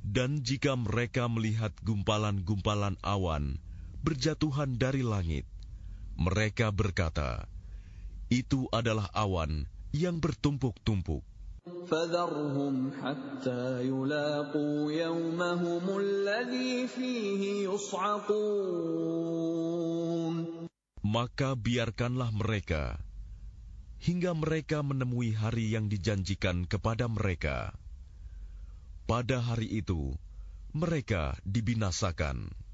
Dan jika mereka melihat gumpalan-gumpalan awan berjatuhan dari langit, mereka berkata, itu adalah awan yang bertumpuk-tumpuk. فَذَرْهُمْ حَتَّى يُلَاقُوا يَوْمَهُمُ الَّذِي فِيهِ يُصْعَقُونَ. Maka biarkanlah mereka hingga mereka menemui hari yang dijanjikan kepada mereka. Pada hari itu, mereka dibinasakan.